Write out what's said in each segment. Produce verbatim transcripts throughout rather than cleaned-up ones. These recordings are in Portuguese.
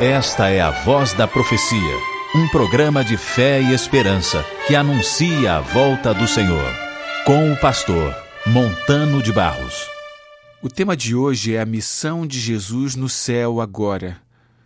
Esta é a Voz da Profecia, um programa de fé e esperança que anuncia a volta do Senhor, com o pastor Montano de Barros. O tema de hoje é a missão de Jesus no céu agora.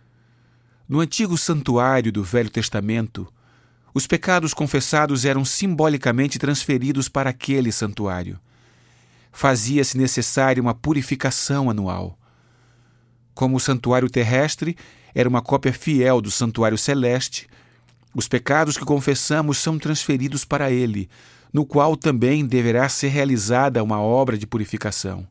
No antigo santuário do Velho Testamento, os pecados confessados eram simbolicamente transferidos para aquele santuário. Fazia-se necessária uma purificação anual. Como o santuário terrestre era uma cópia fiel do santuário celeste, os pecados que confessamos são transferidos para ele, no qual também deverá ser realizada uma obra de purificação.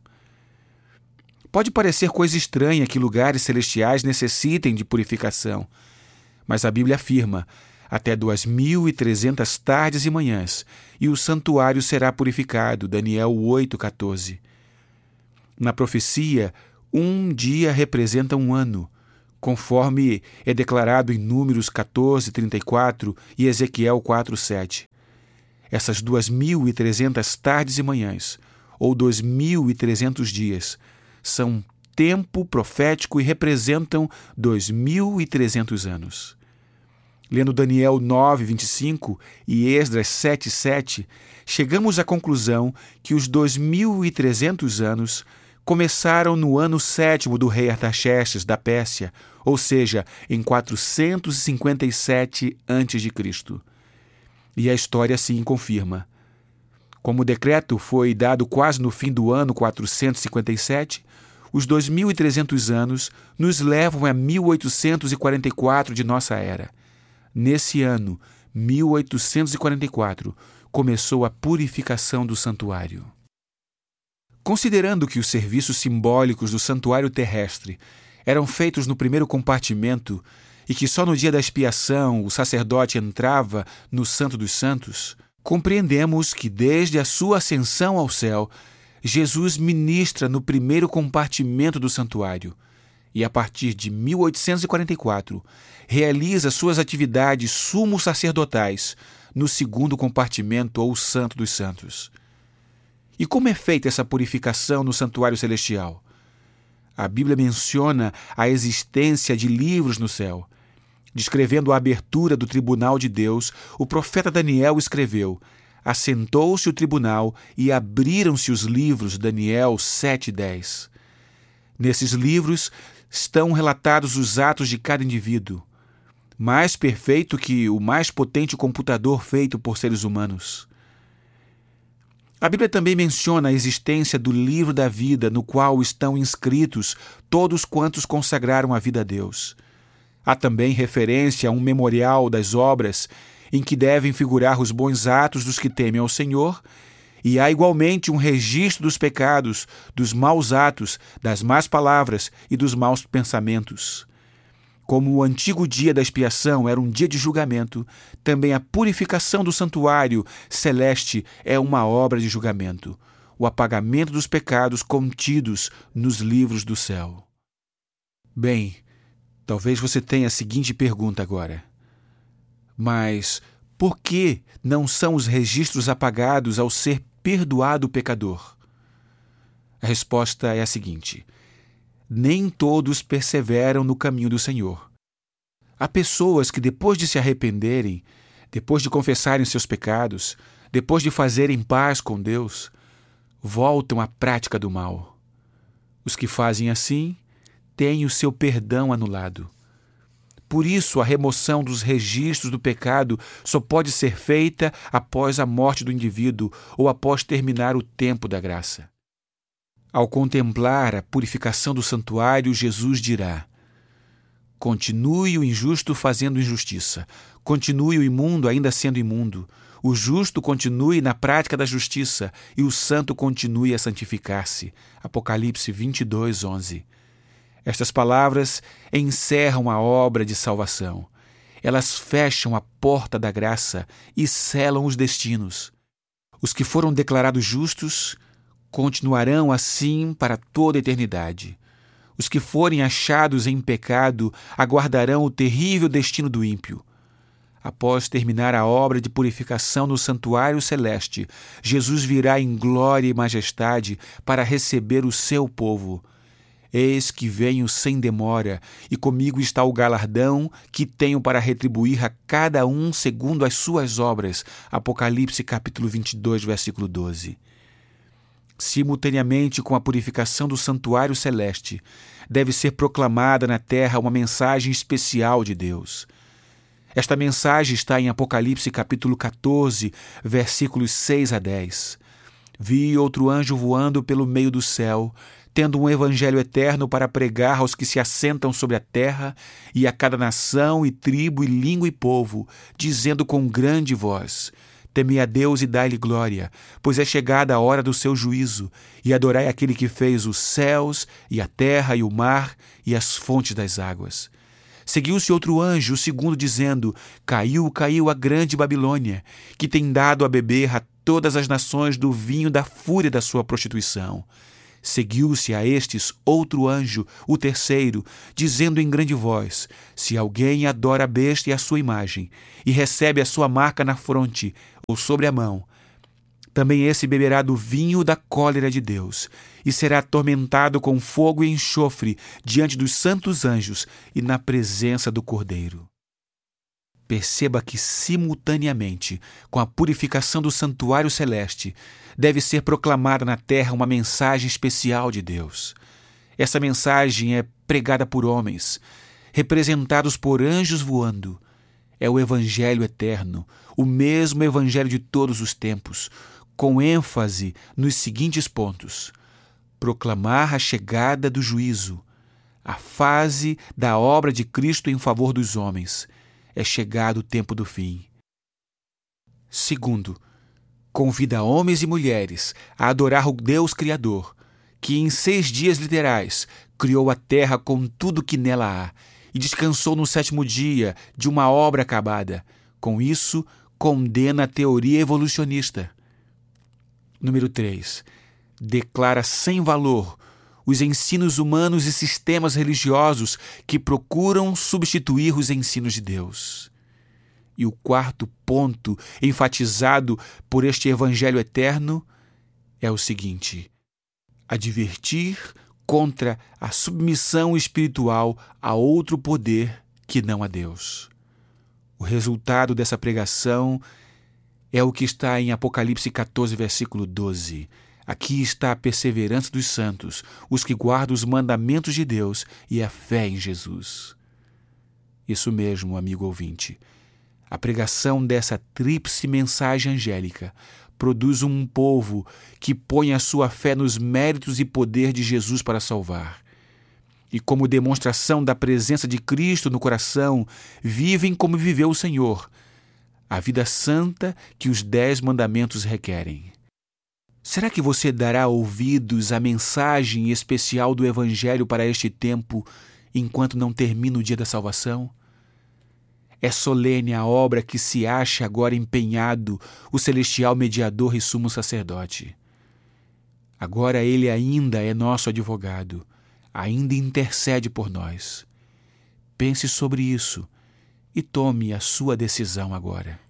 Pode parecer coisa estranha que lugares celestiais necessitem de purificação, mas a Bíblia afirma: até duas mil e trezentas tardes e manhãs, e o santuário será purificado. Daniel oito, quatorze. Na profecia, um dia representa um ano, conforme é declarado em Números catorze, trinta e quatro e Ezequiel quatro, sete. Essas duas mil e trezentas tardes e manhãs, ou dois mil e trezentos dias, são tempo profético e representam dois mil e trezentos anos. Lendo Daniel nove, vinte e cinco e Esdras sete, sete, chegamos à conclusão que os dois mil e trezentos anos começaram no ano sétimo do rei Artaxerxes da Pérsia, ou seja, em quatrocentos e cinquenta e sete antes de Cristo. E a história assim confirma. Como o decreto foi dado quase no fim do ano quatrocentos e cinquenta e sete, os dois mil e trezentos anos nos levam a mil oitocentos e quarenta e quatro de nossa era. Nesse ano, mil oitocentos e quarenta e quatro, começou a purificação do santuário. Considerando que os serviços simbólicos do santuário terrestre eram feitos no primeiro compartimento e que só no dia da expiação o sacerdote entrava no Santo dos Santos, compreendemos que desde a sua ascensão ao céu, Jesus ministra no primeiro compartimento do santuário e, a partir de mil oitocentos e quarenta e quatro, realiza suas atividades sumo-sacerdotais no segundo compartimento ou Santo dos Santos. E como é feita essa purificação no santuário celestial? A Bíblia menciona a existência de livros no céu. Descrevendo a abertura do tribunal de Deus, o profeta Daniel escreveu: assentou-se o tribunal e abriram-se os livros, Daniel sete, dez. Nesses livros estão relatados os atos de cada indivíduo, mais perfeito que o mais potente computador feito por seres humanos. A Bíblia também menciona a existência do livro da vida, no qual estão inscritos todos quantos consagraram a vida a Deus. Há também referência a um memorial das obras em que devem figurar os bons atos dos que temem ao Senhor, e há igualmente um registro dos pecados, dos maus atos, das más palavras e dos maus pensamentos. Como o antigo dia da expiação era um dia de julgamento, também a purificação do santuário celeste é uma obra de julgamento, o apagamento dos pecados contidos nos livros do céu. Bem, talvez você tenha a seguinte pergunta agora: mas por que não são os registros apagados ao ser perdoado o pecador? A resposta é a seguinte: nem todos perseveram no caminho do Senhor. Há pessoas que, depois de se arrependerem, depois de confessarem seus pecados, depois de fazerem paz com Deus, voltam à prática do mal. Os que fazem assim têm o seu perdão anulado. Por isso, a remoção dos registros do pecado só pode ser feita após a morte do indivíduo ou após terminar o tempo da graça. Ao contemplar a purificação do santuário, Jesus dirá: continue o injusto fazendo injustiça, continue o imundo ainda sendo imundo, o justo continue na prática da justiça e o santo continue a santificar-se. Apocalipse vinte e dois, onze. Estas palavras encerram a obra de salvação. Elas fecham a porta da graça e selam os destinos. Os que foram declarados justos continuarão assim para toda a eternidade. Os que forem achados em pecado aguardarão o terrível destino do ímpio. Após terminar a obra de purificação no santuário celeste, Jesus virá em glória e majestade para receber o seu povo. Eis que venho sem demora, e comigo está o galardão que tenho para retribuir a cada um segundo as suas obras. Apocalipse capítulo vinte e dois, versículo doze. Simultaneamente com a purificação do santuário celeste, deve ser proclamada na terra uma mensagem especial de Deus. Esta mensagem está em Apocalipse capítulo quatorze, versículos seis a dez. Vi outro anjo voando pelo meio do céu, tendo um evangelho eterno para pregar aos que se assentam sobre a terra e a cada nação e tribo e língua e povo, dizendo com grande voz: temei a Deus e dai-lhe glória, pois é chegada a hora do seu juízo, e adorai aquele que fez os céus e a terra e o mar e as fontes das águas. Seguiu-se outro anjo, o segundo, dizendo: Caiu, caiu a grande Babilônia, que tem dado a beber a todas as nações do vinho da fúria da sua prostituição. Seguiu-se a estes outro anjo, o terceiro, dizendo em grande voz: Se alguém adora a besta e a sua imagem, e recebe a sua marca na fronte ou sobre a mão, também esse beberá do vinho da cólera de Deus, e será atormentado com fogo e enxofre diante dos santos anjos e na presença do Cordeiro. Perceba que, simultaneamente com a purificação do santuário celeste, deve ser proclamada na terra uma mensagem especial de Deus. Essa mensagem é pregada por homens, representados por anjos voando. É o Evangelho eterno, o mesmo Evangelho de todos os tempos, com ênfase nos seguintes pontos: proclamar a chegada do juízo, a fase da obra de Cristo em favor dos homens. É chegado o tempo do fim. Segundo, convida homens e mulheres a adorar o Deus Criador, que em seis dias literais criou a terra com tudo que nela há e descansou no sétimo dia de uma obra acabada. Com isso, condena a teoria evolucionista. Número três. Declara sem valor os ensinos humanos e sistemas religiosos que procuram substituir os ensinos de Deus. E o quarto ponto enfatizado por este Evangelho eterno é o seguinte: advertir contra a submissão espiritual a outro poder que não a Deus. O resultado dessa pregação é o que está em Apocalipse quatorze, versículo doze. Aqui está a perseverança dos santos, os que guardam os mandamentos de Deus e a fé em Jesus. Isso mesmo, amigo ouvinte. A pregação dessa tríplice mensagem angélica produz um povo que põe a sua fé nos méritos e poder de Jesus para salvar. E como demonstração da presença de Cristo no coração, vivem como viveu o Senhor, a vida santa que os dez mandamentos requerem. Será que você dará ouvidos à mensagem especial do Evangelho para este tempo, enquanto não termina o dia da salvação? É solene a obra que se acha agora empenhado o celestial mediador e sumo sacerdote. Agora ele ainda é nosso advogado, ainda intercede por nós. Pense sobre isso e tome a sua decisão agora.